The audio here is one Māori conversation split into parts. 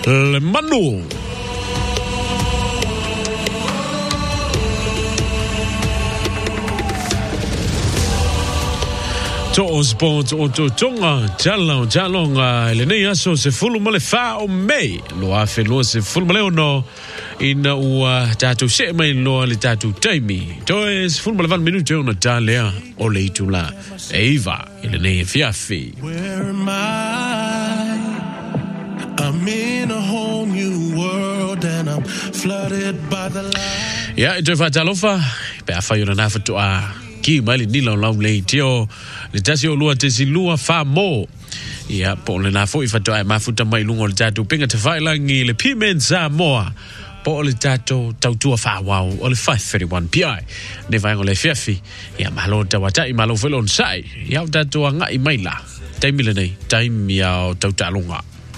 Le Manu. To sport o to tonga jalong le nei aso se fulu male fa o mei lo a fe lo se fulu male no ina ua tatu se mai lo le tatu taimi to es fulu male 1 minuto ona dalea o le itula Eva le nei fiafi. Where am I? I'm in a whole new world and I'm flooded by the light. Ya e fa talofa pe afa yona na fatu a ki mali ni lo le tio le tasi o lua te silua fa mo ia po le na fo I fatu ai mafuta mai lungo le tatu pinga te failangi le pimenza moa po le tatu tautua fa wow o le 531 pi ne vai ngole fiafi ia malo tawatai malo felon sai ia tatu anga I maila taimi le nei taimi ia tautalunga.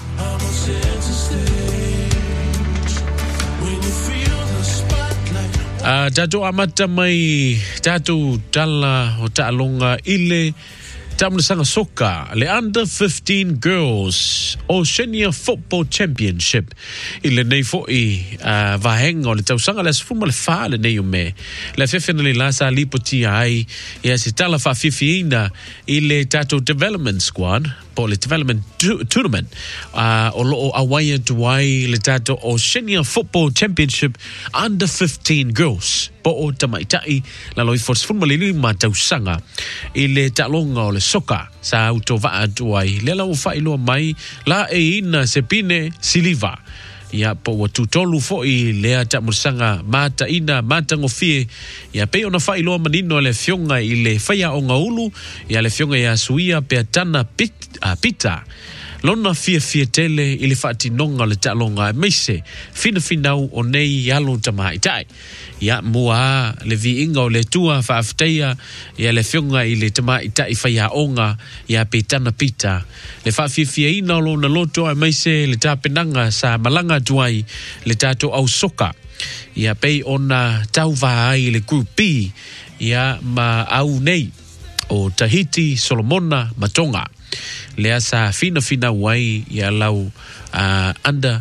Tatu amata mai tatu tala o ta'alonga ile tamnasanga soka le under 15 girls Oceania Football Championship ile nei fo'i vahenga o le tausanga le sfuma le fa le nei o me le fefena le lasa lipoti ai ia se tala fa fifiina ile tatu development squad po le development tournament o lo awaia tuai le tatu Oceania Football Championship under 15 girls po o tamaitai la loi for sfuma le lima tausanga ile ta'alonga o le soka sa auto va tuai le la fa ilo mai la e ina sepine siliva ia po watu tolu fo I lea ta musanga mata ina mata ngofie ia pe ona fa ilo manino le fionga I le faya o ngaulu ia le fionga ia suia pe tana pita lona fie tele I le fati nonga le ta'alonga meise fina o nei yalo tamaitai ia mua le viinga o le tua fa afteia ia le fionga I le tamaitai faya onga ia pe tana pita le fa fie ina lo na loto ai meise le tapenanga sa malanga tuai le tato au soka ia pe ona tauva ai le group B ia ma au nei o Tahiti Solomona Matonga le asa fina wai ia lau under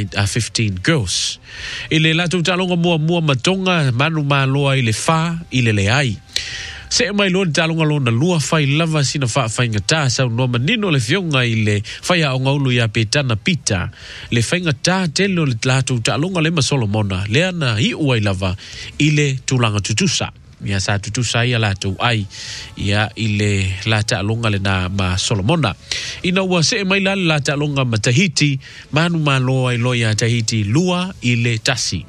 15 girls ile latu talonga mua Matonga manu maloa I le fa ile le ai se mai lo talonga lo na lua fai lava sina fa ngata sa no manino le fionga I le fai o ngaulu ia petana pita le fai ngata telo le latu talonga le Solomona le ana I uai lava ile tulanga tutusa ia sa tutusa ia latu ai ia ile lata alonga le na ma Solomona ina ua se mai lata alonga ma Tahiti manu malo ai loia Tahiti lua ile tasi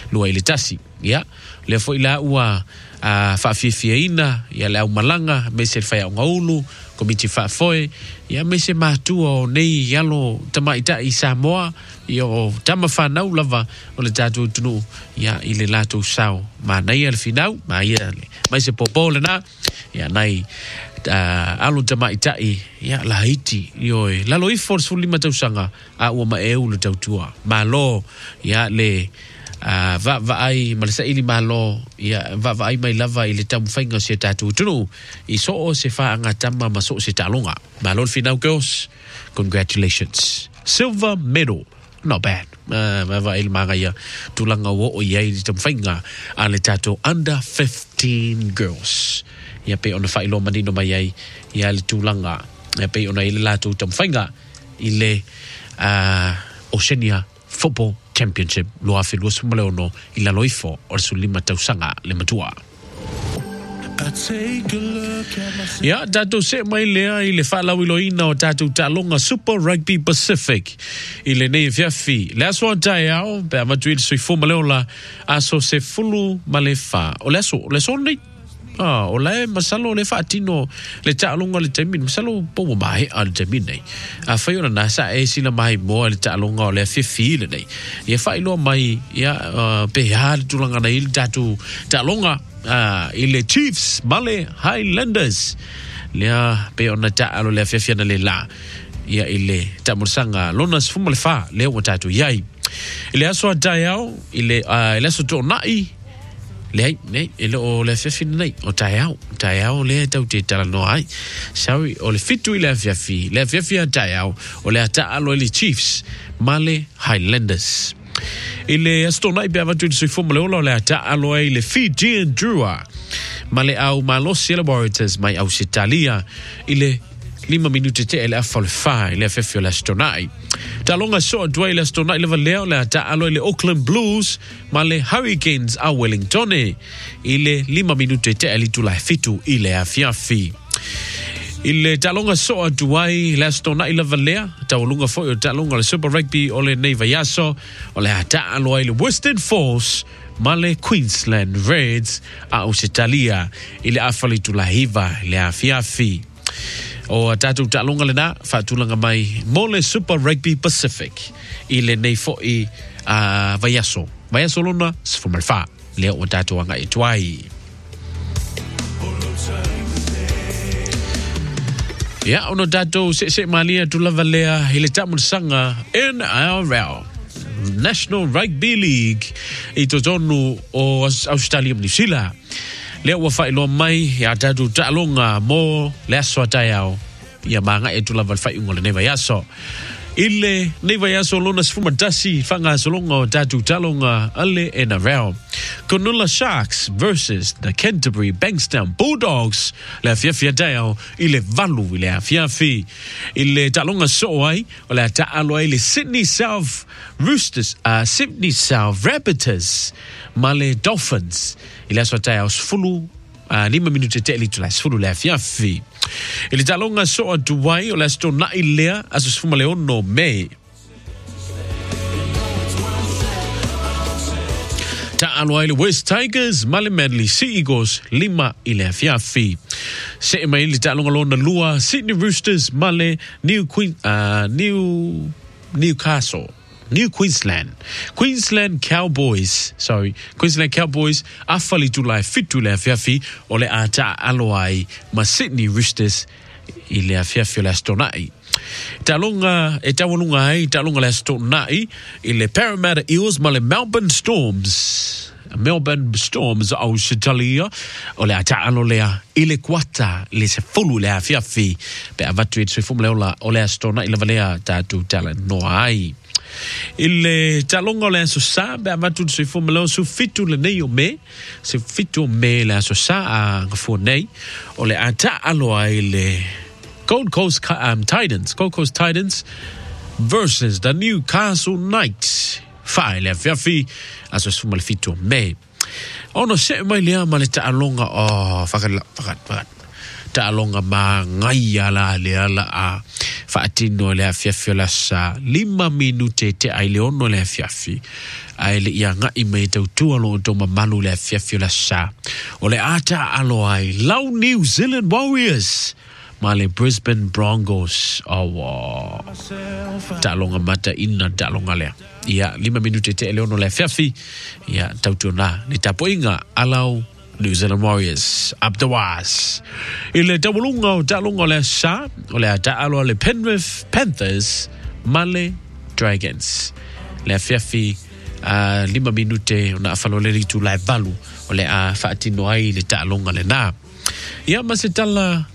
ia le fo ila ua fa fifiina ia le au malanga me se fai au ngaulu komiti fa foi ia me se matua o nei yalo tamaita I Samoa io tama fa nau lava o le tatu tunu ia ile lato sao ma nei al final ma ia mai se popole na ia nei alo tamaita ia la Haiti io la lo force fu lima tausanga a o ma eu le tautua ma lo ia le va ai malesa ili malo ia va ai mai lava ile tam fainga se tatu tunu I so o se fa anga tama maso se talonga malo final girls congratulations silver medal not bad va il magaya tulanga o ia tam fainga ale tatu under 15 girls ia pe ona fa ilo manino mai ai ia le tulanga ia pe ona ile latu tam fainga ile Oceania Football Championship lo afilu sumaleono ila loifo or sulima tausanga le matua ya tatu se mai lea ile falau iloina o tatu talonga Super Rugby Pacific ile nei fiafi le aso taiao pe amatuil sui fumaleola aso se fulu malefa o le aso nei o le masalo le fatino le talonga le temin masalo po mai al temin nei a fai ona nasa e sila mai mo le talonga le fifi le nei ia fai lo mai ia pe ha tulanga nei tatu talonga ile Chiefs Male Highlanders lea pe ona talo le fifi na le la ia ile tamursanga lonas fumale fa le o tatu yai ile aso taiao ile aso tonai nei ele o le fiafi nei o taiao le tau te tala no ai sawi o le fitu i le fiafi a taiao o le ata alo le Chiefs male Highlanders ile astona i beva tu se formula o le ata alo le Fijian Drua male au malosi le Warriors mai au Italia ile 5 minuti te ele afal fa ile fiafi le astonai talonga so dwai le astonai le valeo le ata alo le Auckland Blues male Hurricanes a Wellington ile 5 minuti te ele tu la fitu ile afiafi ile talonga so dwai le astonai le valea talonga fo talonga le Super Rugby o le Neiva Yaso o le ata alo le Western Force male Queensland Reds a Australia ile afali tu la hiva le afiafi o tatu talonga le na fatulanga mai mole Super Rugby Pacific ile nei fo I Vayaso lona sfumalfa le o tatu anga itwai ya ono tatu se malia tu lavalea ile tamu sanga NRL National Rugby League ito tonu o Australia New Zealand le wa fa ilo mai ya tatu talonga mo le aso tayao ya manga e tula val fa ingole Neiva Yaso ile Neiva Yaso lona sfuma dasi fanga solonga tatu talonga ale NRL Cronulla Sharks versus the Canterbury Bankstown Bulldogs le fiafia tayao ile valu ile afiafi ile talonga soai ole ta alo ile Sydney South Rabbiters male Dolphins ile aso tayao sfulu 5 minuti te ili tula sfulu le fiafi ili talonga so duwai o la sto na ilea aso sfuma le ono me ta alo ile West Tigers male Manly Sea Eagles 5 ile fiafi se ima ili talonga lona lua Sydney Roosters male New Queensland Cowboys afali tulai fitu le fiafi ole ata aloai ma Sydney Roosters ile fiafi le stonai talonga le stonai ile Parramatta Eels male Melbourne Storms au Italia ole ata alolea ile kwata le se fulu le fiafi pe avatu e formula ole stona ile valea tatu tala no ai ile talonga le so sa be avatu se formula su fitu le nei o me se fitu me la so sa a fo nei ole ata aloa ile Gold Coast Titans versus the Newcastle Knights file fiafi aso sumal fitu me ono se mai lea male ta alonga fakat ta alonga ma ngai ala le ala a fatino le fiafi la sa 5 minute te ai le ono le fiafi ai le ia ngai mai tau tualo to malu le fiafi la sa o le ata alo ai lau New Zealand Warriors male Brisbane Broncos talonga mata ina talonga lea ia 5 minute te eleono le fiafi ia tautuna ni tapoinga alau New Zealand Warriors abdawas ile tabulunga talonga le sa ole ata alo le Penrith Panthers male Dragons le fiafi 5 minute ona afalo le tu la balu ole a fatino ai le talonga le na ia masitala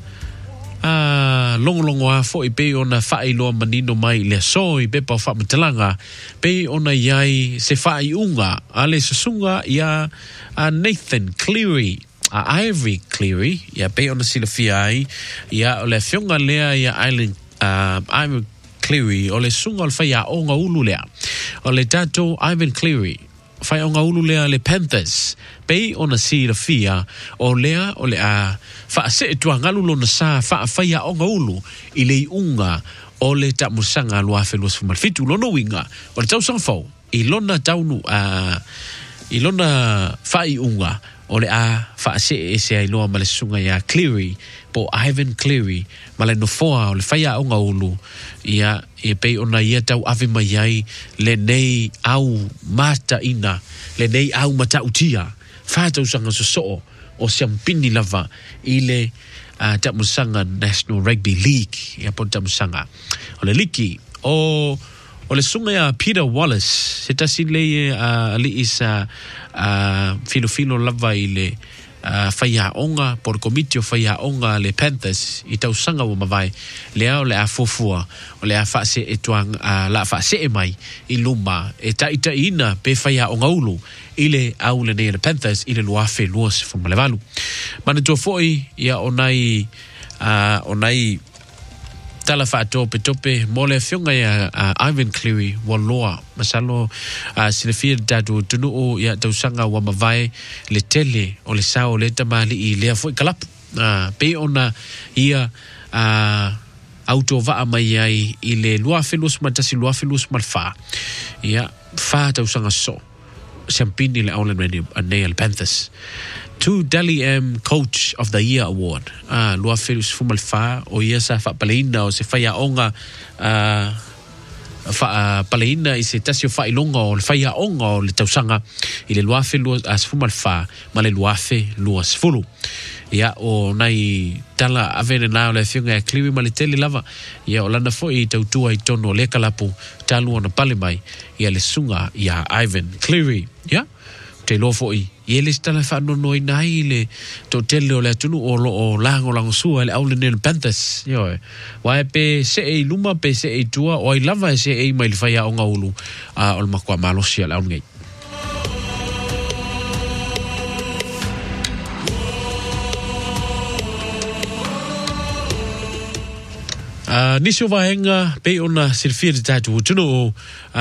longo a fo I pe ona fai lo manino mai le soi pe pa fa mtalanga pe ona yai se fai unga ale sunga ya Nathan Cleary Ivory Cleary ya pe ona silafia ya ole fionga lea ya Island Ivory Cleary ole sunga al fai onga ulu lea ole tato Ivan Cleary fai onga ulu lea le Panthers pe ona silafia o lea ole a fa se tuangalu lo na sa fa ya onga ulu ile unga ole ta musanga lo afelo sfumal fitu lo no winga o tau sanfo ilona taunu ilona fa unga ole a fa se ai lo male sunga ya Cleary po Ivan Cleary male no foa ole fa ya onga ulu ia e pe ona ia tau ave mai le nei au mata ina le nei au mata utia fa tau sanga so o siampini lava ile tamusanga National Rugby League ya po tamusanga ole liki o le sunga ya Peter Wallace se tasile ali isa filo lava i le whaia onga, por komitio whaia onga le Panthers, i tausanga wa mawai, le au le a fofua, o le a whaase e tuang, la whaase e mai, i luma, e taita ina pe whaia onga ulu, i le au le nei le Panthers, i le luafe luas from Malevalu. Mana tua foi, ia onai tala tope mo le fionga ia Ivan Cleary wa loa masalo silafia dadu tunu o ia tausanga wa mavai le tele o le sao le tamali i lea foi kalapu pe ona ia auto va mai ai i le luafelus matasi luafelus malfa ia fa tausanga so champini le Auckland Radio Nail Panthers to Dally M Coach of the Year Award. Luafelus fumalfa o ia sa fa paleina o se faia onga fa paleina i se tasio fa ilonga o le faia onga o le tausanga i le luafelus as fumalfa ma le luafe luas fulu. Ia o nai tala avene na le fionga e Cleary ma le tele lava ia o lana foi tautua i tono le kalapu talu ona pale mai ia le sunga ia Ivan Cleary. Ia te lo foi ele stala fa no noi nai le to tele o le tunu o lo o lango sua le Auckland Panthers yo wa pe se e luma pe se e tua o I lava se e mai fa ya onga ulu o ma kwa malosia la ungai Nisio vaenga pe ona silfia de tatu tuno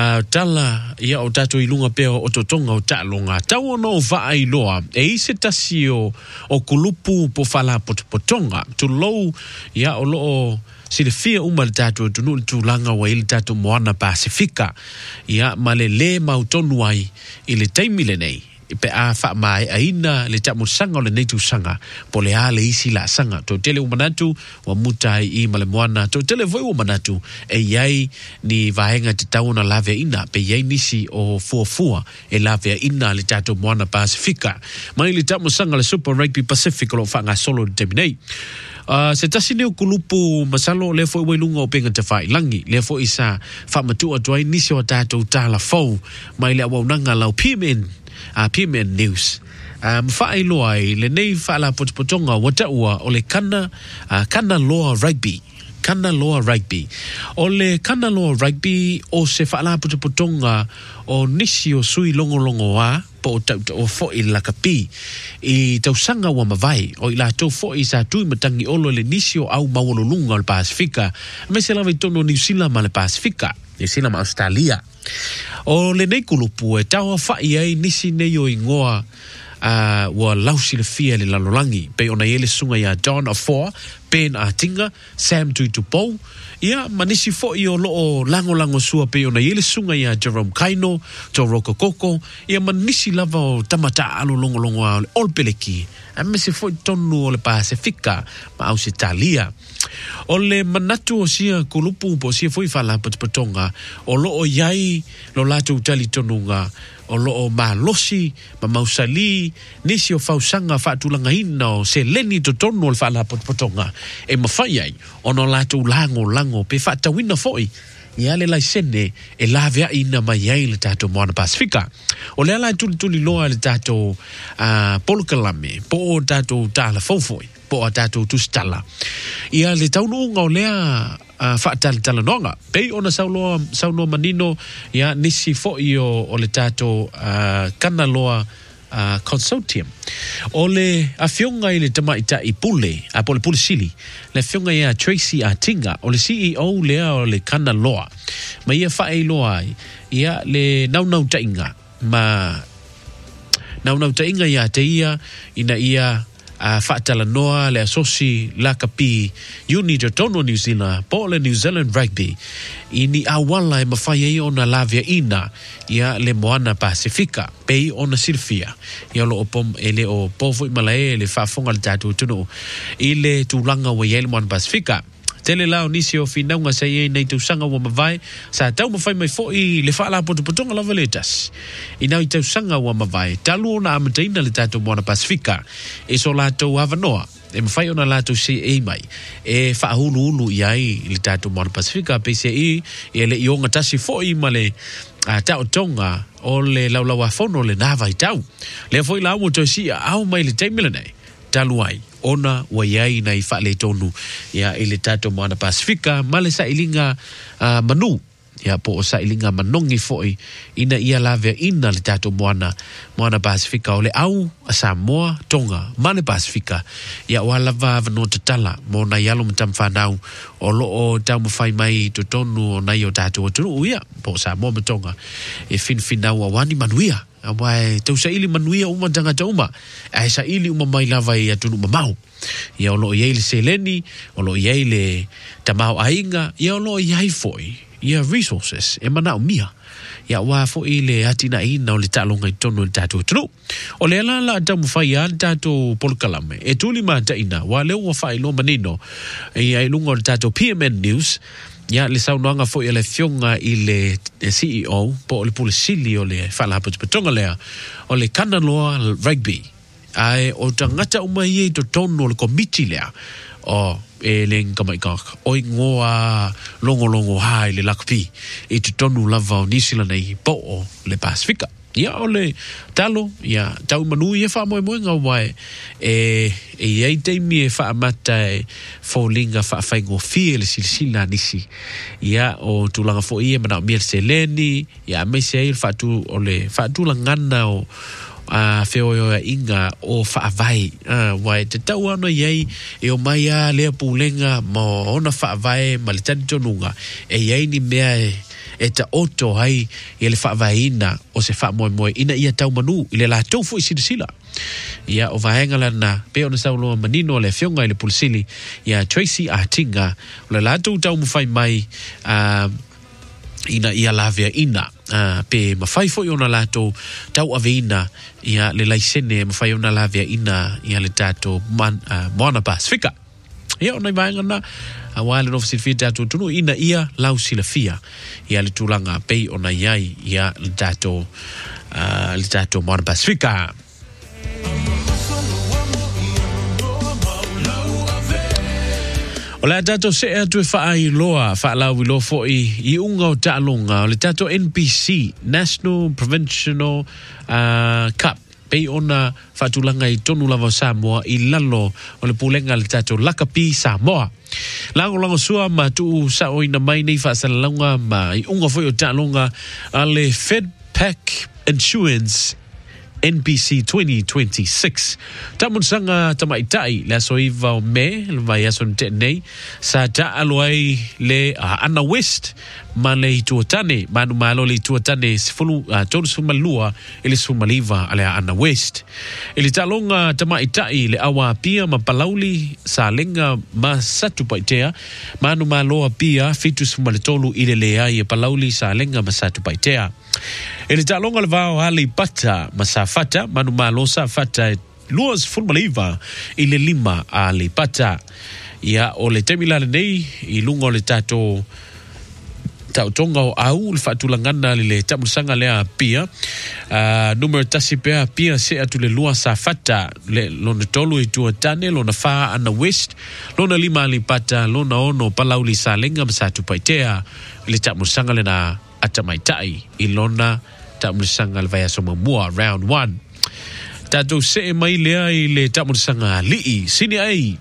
tala ia o tatu ilunga pe o totonga o talonga tau no va ai loa e se tasio o kulupu po fala potonga tu low ia o lo silfia umal tatu tuno tu langa wa il tatu moana Pasifika ia malele mautonu ai ile taimile nei pe a fa mai aina le tamu sanga le netu sanga po le ale isi la sanga to tele umanatu wa mutai I male moana to tele voi umanatu e yai ni vaenga te tauna lave ina pe yai nisi o fuafua e lave ina le tatu moana Pasifika mai le tamu sanga le Super Rugby Pacific lo fanga solo terminate se tasine o kulupu masalo le foi wailunga o penga te fai langi le foi isa fa matua tuai nisi o tatu tala fou mai le awaunanga lau PMN News. Mfai loa le nei fala potonga wata ua o le kana loa rugby. Kana loa rugby. O le kana loa rugby o se fala potonga o nisi o sui longo wa po o fo I la kapi I tausanga wa mavai o ila to fo I sa tui matangi olo le nisi o au mawololunga o le Pasifika me se lava tono New Zealand ma le Pasifika New Zealand ma Australia o le nei kulupu e taua fai ai nisi nei o ingoa wa lausi le fia le lalolangi pe ona ele sunga ia John Afor Ben Atinga Sam Tuitupou ia manisi fo I o loo lango sua pe ona ele sunga ia Jerome Kaino Toroko Koko ia manisi lava o tamata alo longo a olpeleki a mese fo tonu o le Pasifika ma Australia o le manatu o sia kulupu po sia foi fala potonga o loo yai lo latu tali tonunga o loo malosi ma mausali nisi o fausanga fatulanga ina o se leni to tonu o fala potonga e mafai ai o no latu lango pe fatawina foi ia le laisene e lavea ina mai ai le tato moana Pasifika o le ala tuli loa le tato polokalame po o tato tala fofoi po o tato tustala ia le taununga o lea tala nonga pe ona sauno manino ia nisi foi o le tato kana loa consortium o le afionga I le tamaita I pule a pole sili le afionga ia Tracy Atinga o le CEO lea o le kana loa ma ia fae loa ia le naunau tainga ma naunau tainga ia te ia ina ia fatala noa le asosi la kapi uni de tono New Zealand po le New Zealand rugby ini awala e mafai ai ona lavia ina ia le moana Pasifika pei ona silfia ia lo opom ele o povo malae le fafonga le tatu tuno ile tulanga wa yele moana Pasifika tele lao nisi o finaunga sa iei nei tausanga wa mawai sa tau mawhai mai fo I le whaala potonga lava letas I tausanga wa mawai talu ona amataina le tato moana Pasifika e so lato avanoa e mawhai ona lato se e mai e whaahulu iai le tato moana Pasifika pe se e le ionga tasi fo I ma le tau tonga o le laulawa fono le navai tau. Le foi la mo tosi au mai le taimile nei. Taluai, ona waiai na i whaale tonu ia i le tato moana Pasifika, ma le sa ilinga manu. Ia po o sa ilinga manongi foi ina ia lave ina le tato moana Pasifika o le au a Samoa Tonga ma le Pasifika ia wala va no tatala mo na yalo mtam whanau o lo o tau mawhai mai to tonu o nai o tato o tunu ia po Samoa Tonga e finau a wani manuia a wai tau sa ili manuia uma tanga tauma a sa ili uma mai lava ia tunu mamau ia o lo iei le seleni o lo iei le tamau ainga ia o lo iei foi ia resources e mana o mia ia wa fo ile atina ina o le talonga i tonu le tatu tunu o le ala tamu fai an tatu polkalame e tuli mata ina wa leo wa fai lo manino ia ilunga o le tatu PMN News ia le saunoanga fo ile fionga i le CEO po le pulisili o le whalahaputu patonga lea o le Kanaloa Rugby ai o tangata umai e to tonu o le komiti lea o e leng kamaikak o ingoa longo hai le lakpi e te tonu lava o nisila nei po o le Pasifika ia o le talo ia tau manu ia wha moe nga wai e ei teimi e wha amata e fōlinga wha whaingo fie le silisila nisi ia o tūlanga fo ia mana o mia se leni ia meise e wha o le wha tūlangana o feo inga o whaavai wai te tau ana iei e o mai a lea pūlenga mo ona whaavai ma le tani tonunga e iei ni mea e ta oto hai i le whaavai ina o se wha moe ina ia tau manu i le la tau fo i sirisila ia o vahenga lana pe ona sauloa manino le fionga i le pulisili ia Tracy Atinga o le la tau mawhai mai ina ia lavea ina pe mawhai fo i ona lato tau aveina ia le laisene mawhai ona lavea ina ia le tato moana Pasifika ia ona i vaengana a wale nofu silfia tato tunu ina ia lau silafia ia le tulanga pe ona iai ia le tato moana Pasifika. O le tato se atu e whaai loa, whaalau i loa fo i unga o ta'alonga, o le tato NPC, National Provincial Cup, pei ona whaatulanga i tonu lava Samoa i lalo o le pulenga le tato Lakapi Samoa. Lango sua ma tu sa o ina mai nei whaasalalonga ma i unga fo i o ta'alonga a le FedPac Insurance NPC 2026. Tamun sanga tamaitai le soiva o me le vai aso nei sa ta aloai le Anna West ma le tuatane manu malo le tuatane sifulu tonu sumalua ele sumaliva ale Anna West. Ele talonga tamaitai le awa pia ma palauli sa lenga ma satu paitea manu malo pia fitu sumalitolu ile le ai palauli sa lenga ma satu paitea. Ele talonga le vao hali pata masafata manu malo sa fata luas fulmaliva ile lima ali pata ia o le temila nei i lunga o le tato tonga o au le whaatulangana le tamusanga lea pia numero tasi pea pia se atu le lua sa fata le lona tolu i tuatane lona faa Anna West lona lima ali pata lona ono palauli sa lenga masatu paitea le tamusanga le na atamaitai i lona tamusanga le vai aso mamua round 1 tato se mai lea i le tamusanga lii sini ai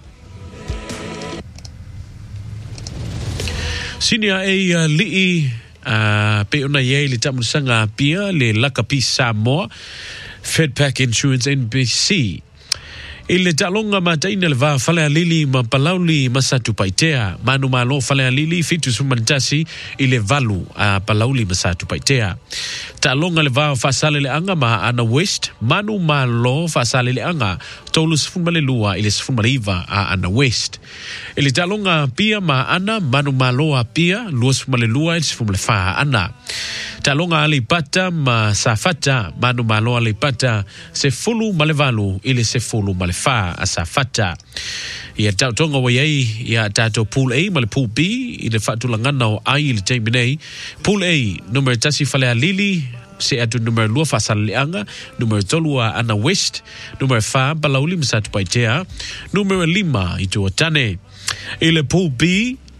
lii pe ona ye le tamusanga pia le Lakapi Samoa FedPac Insurance NPC ile talonga mataina le va fale lili ma palauli masatu paitea manu malo fale lili fitu sumantasi ile valu palauli masatu paitea talonga le va fasale le anga ma Anna West manu malo fasale le anga tolus fumale lua ile sfumaliva Anna West ile talonga pia ma Anna manu malo pia luas fumale lua ile sfumale fa Anna talonga alipata ma safata manu malo alipata se fulu malevalu ile se fulu malefa asafata ia tonga wai ia tato pool A male pool B ile fatulangana o ai ile terminei pool A numero tasi fale lili se atu numero lua fasal leanga numero tolua Anna West numero fa balauli msatu paitea numero 5 itu otane ile pool B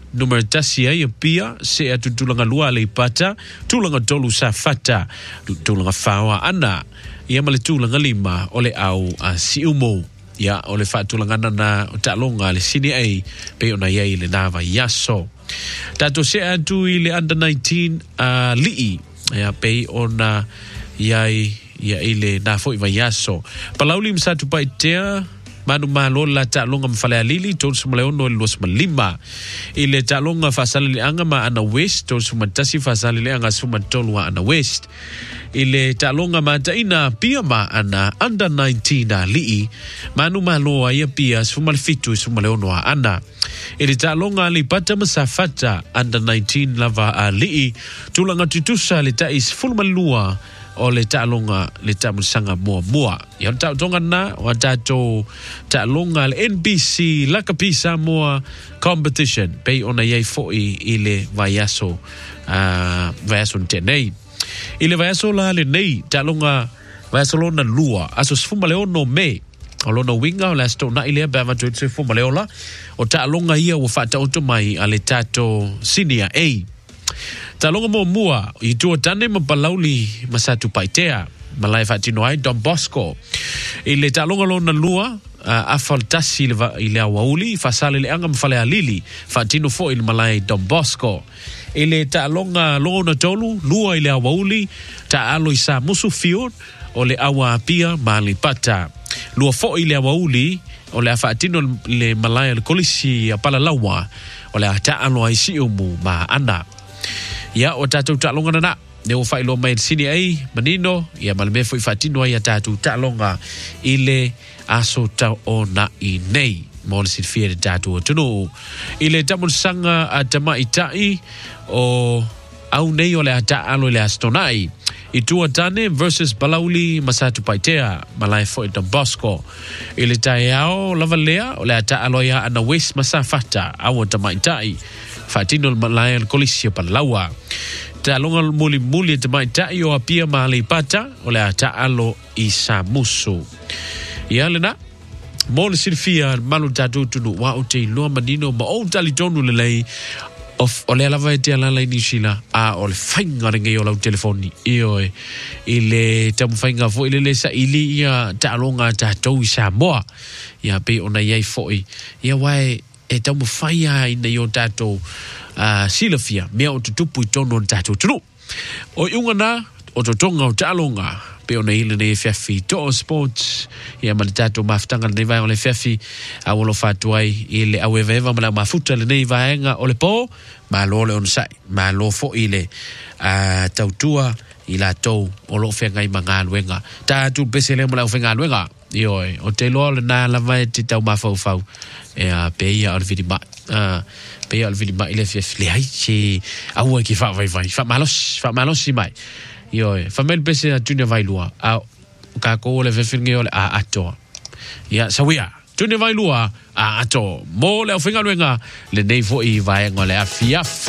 numero tasia ia pia se atu tulanga lua le pata tulanga tolu sa fata tulanga fawa ana ia male tulanga lima ole au si umo ia ole fa tulanga na talonga le sini ai pe ona ia le nava yaso tato se atu ile under 19 lii ia pe ona ia ile na foi va yaso palauli msatu paitea manu malola talonga mfale alili tol sumaleono los malima ile talonga fasali anga ma ana west tol sumatasi fasali anga sumatolwa ana west ile talonga mataina pia ma ana under 19 lii manu maloa ia pia sumalfitu sumaleono ana ile talonga lipata masafata under 19 lava lii tulanga tutusa le tais fulmalua o le talonga le tamusanga mua ya tonga na watato talonga le NBC la kapisa mua competition pe ona yai foi ile vayaso tenei ile vayaso la le nei talonga vayaso lona lua aso sfuma leono me olona winga o la stona ile ba va tse fuma leola o talonga ia wo fata otomai ale tato senior A talonga mua i tua tane mapalauli masatu paitea malai fatino ai Don Bosco ile talonga lona lua afaltasi ile awauli fasale le anga mfale alili fatino fo il malai Don Bosco ile talonga lona tolu lua ile awauli taalo isa musu fion ole awa pia mali pata lua fo ile awauli ole fatino le malai le kolisi apala lawa ole taalo isi umu ma ana ya o tatu talonga na ne o failo mai sini ai manino ya malme foi fatino ya tatu talonga ile aso ta ona inei mol silfie tatu tuno ile tamul sanga atama itai o au nei ole ata alo le astonai itua tane versus Balauli masatu paitea malai foi Don Bosco ile tayao lavalea ole ata alo ya ana west masafata au atama itai fatino malai kolisio palawa talonga muli tama itai o apia mali pata ole ata alo isamusu yalena mol silfia malu tatu tunu wa uti lo manino ma o talitonu lelei of ole lava te ala la inishila a ole fainga ringe yo la telefoni io ile tamu fainga fo ile sa ili ya talonga tatu sa moa ya pe ona yai foi ya wai e tamu faia ina yo tatu silafia mea o tutupu tono tatu tunu o yungana o totonga o talonga pe ona ile ne fiafi to sports ya malitato maftanga ne vai ole fiafi a wolo fatuai ile aweveva mala mafuta le nei vaenga ole po malole on sai malo fo ile tautua ila to o lo fenga i mangaluenga tatu pesele mala fenga luenga yo o te lo na la vai te tau mafau pe ya al vidima pe al vidima ile fiafi le ai che awa ki fa vai fa malos si mai yo famel pese a tune vai lua a ka ko le fefinge ole a ato ya sawia tune vai lua a ato mo le finga luenga le nei fo i vai ngole a fiafi